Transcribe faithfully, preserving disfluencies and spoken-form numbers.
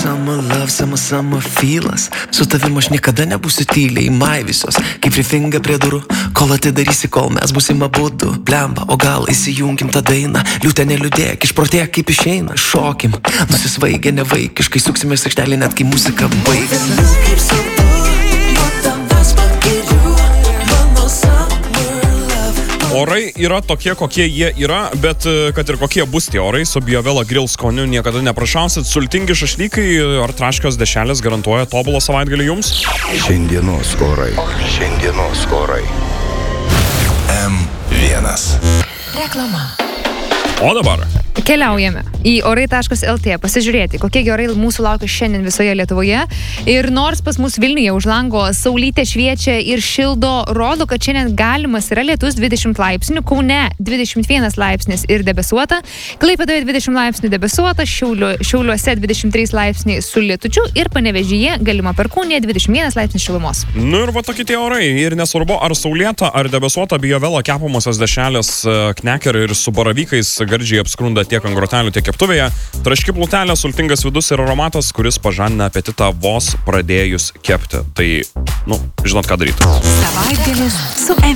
summer love, summer summer feelas. Su tavim aš niekada nebūsiu tyliai, maivysios, kaip frifinga prie durų. Kol atidarysi, kol mes būsim abudu. Blemba, o gal įsijungim tą dainą. Liūtė neliūdėk, išprotėk kaip išeina. Šokim, nusisvaigę nevaikiškai, suksimės aikštelį net kai muzika baigėsi. Orai yra tokie, kokie jie yra, bet kad ir kokie bus tie orai, su Biovelo Grill skoniu niekada neprašausit. Sultingi šašlykai ar traškios dešelės garantuoja tobulą savaitgalį jums. Šiandienos orai. Šiandienos orai. M vienas. Reklama. O dabar keliaujame į orai taškas el tė pasižiūrėti, kokie orai mūsų laukia šiandien visoje Lietuvoje. Ir nors pas mus Vilniuje už lango saulytė šviečia ir šildo, rodo, kad šiandien galimas yra lietus dvidešimt laipsnių, Kaune dvidešimt vienas laipsnis ir debesuota, Klaipėdoje dvidešimt laipsnių debesuota, Šiauliu, Šiauliuose dvidešimt trys laipsniai su lietučiu ir Panevėžyje galima Perkūnija dvidešimt vienas laipsnis šilumos. Nu ir va tokie tie orai. Ir nesvarbu, ar saulėta, ar debesuota, Biovelo kepamosios dešelės kneker ir su baravykais gardžiai apskrunda tiek ant grotelių, tiek keptuvėje. Traški plutelė, sultingas vidus ir aromatas, kuris pažadina apetitą vos pradėjus kepti. Tai, nu, žinot ką daryti. Savaitgalis su M